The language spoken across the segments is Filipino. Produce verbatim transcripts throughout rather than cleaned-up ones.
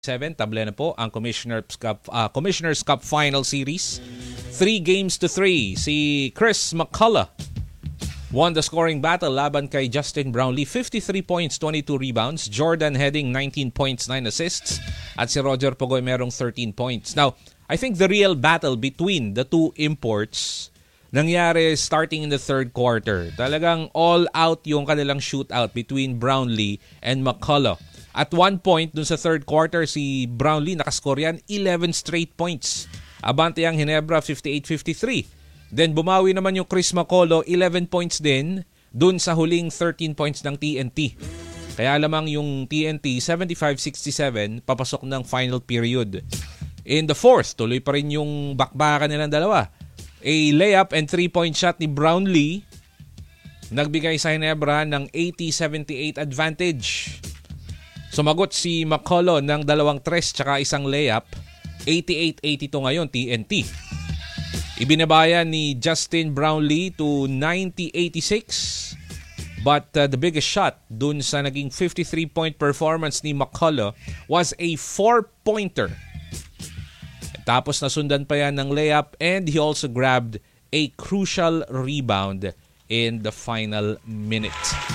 seven, table na po ang Commissioner's Cup, uh, Commissioner's Cup Final Series. Three games to three. Si Chris McCullough won the scoring battle laban kay Justin Brownlee. fifty-three points, twenty-two rebounds. Jordan Heading, nineteen points, nine assists. At si Roger Pogoy merong thirteen points. Now, I think the real battle between the two imports nangyari starting in the third quarter. Talagang all out yung kanilang shootout between Brownlee and McCullough. At one point, dun sa third quarter, si Brownlee nakascore yan eleven straight points. Abante ang Ginebra, fifty-eight fifty-three. Then bumawi naman yung Chris McCullough, eleven points din dun sa huling thirteen points ng T N T. Kaya lamang yung T N T, seventy-five sixty-seven, papasok ng final period. In the fourth, tuloy pa rin yung bakbakan nilang dalawa. A layup and three-point shot ni Brownlee nagbigay sa Ginebra ng eighty seventy-eight advantage. Sumagot si McCullough ng dalawang tres tsaka isang layup. eighty-eight eighty-two ngayon, T N T. Ibinabayan ni Justin Brownlee to ninety eighty-six. But uh, the biggest shot dun sa naging fifty-three point performance ni McCullough was a four-pointer. Tapos nasundan pa yan ng layup and he also grabbed a crucial rebound in the final minute.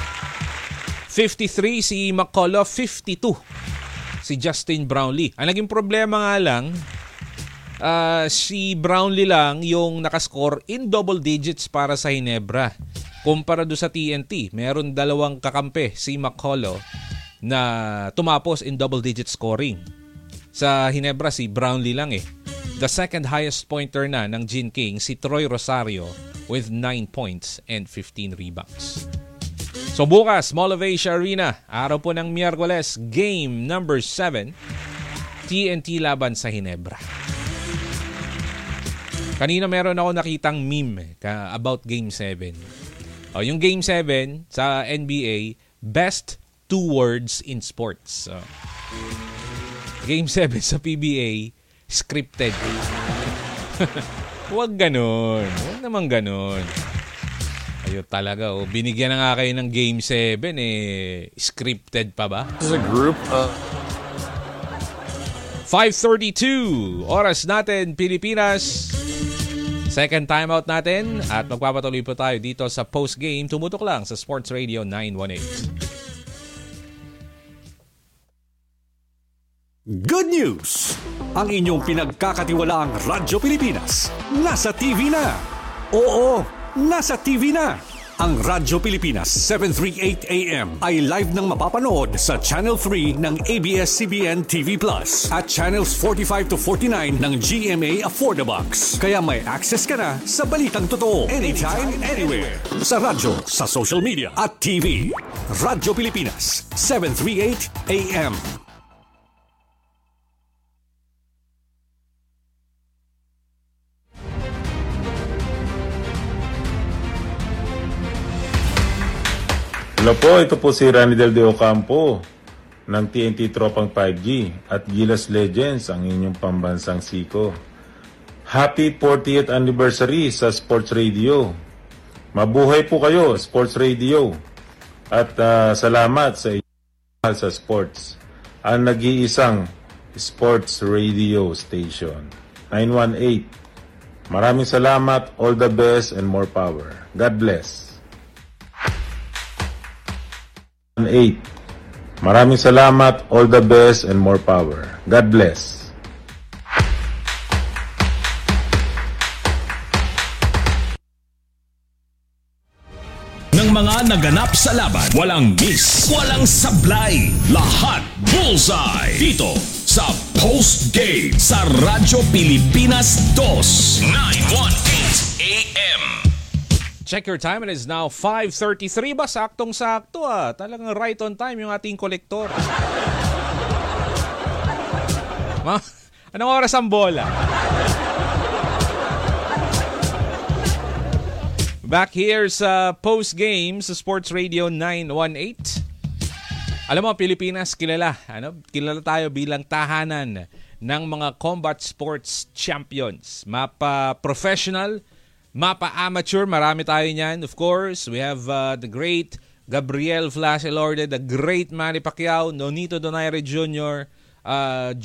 fifty-three si McCullough, fifty-two si Justin Brownlee. Ang naging problema nga lang, uh, si Brownlee lang yung nakascore in double digits para sa Ginebra. Kumpara do sa T N T, meron dalawang kakampi si McCullough na tumapos in double digit scoring. Sa Ginebra si Brownlee lang eh. The second highest pointer na ng Gin King si Troy Rosario with nine points and fifteen rebounds. So bukas, Mall of Asia Arena, araw po ng Miyerkules, game number seven, T N T laban sa Ginebra. Kanina meron ako nakitang meme about game seven. O, yung game seven sa N B A, best two words in sports. So, game seven sa P B A, scripted. Huwag ganun. Huwag naman ganun. Ayun talaga, oh. Binigyan na nga kayo ng Game seven, eh. Scripted pa ba? This is a group of... five thirty-two, oras natin, Pilipinas. Second timeout natin at magpapatuloy po tayo dito sa post-game. Tumutok lang sa Sports Radio nine eighteen. Good news! Ang inyong pinagkakatiwalaang Radyo Pilipinas nasa T V na. Oo, nasa T V na. Ang Radyo Pilipinas seven thirty-eight A M ay live nang mapapanood sa Channel three ng A B S C B N T V Plus at Channels forty-five to forty-nine ng G M A Affordabox. Kaya may access ka na sa balitang totoo anytime, anywhere. Sa radyo, sa social media at T V. Radyo Pilipinas seven thirty-eight A M. Hello po, ito po si Ranidel De Ocampo ng T N T Tropang five G at Gilas Legends, ang inyong pambansang siko. Happy fortieth anniversary sa Sports Radio. Mabuhay po kayo, Sports Radio. At uh, salamat sa inyo sa sports. Ang nag-iisang Sports Radio Station. nine one eight. Maraming salamat, all the best and more power. God bless. eight. Maraming salamat, all the best and more power. God bless. Ng mga naganap sa laban, walang miss, walang sablay, lahat bullseye. Dito sa Post Game sa Radyo Pilipinas two, nine eighteen A M. Check your time, it is now five thirty-three ba? Saktong-sakto ah. Talagang right on time yung ating kolektor. Ma, anong oras ang bola? Back here sa post-game sa Sports Radio nine eighteen. Alam mo, Pilipinas, kilala. Ano? Kilala tayo bilang tahanan ng mga combat sports champions. Mapa professional, mapa amateur, marami tayo niyan. Of course, we have uh, the great Gabriel Flash Elorde, the great Manny Pacquiao, Nonito Donaire Junior, uh,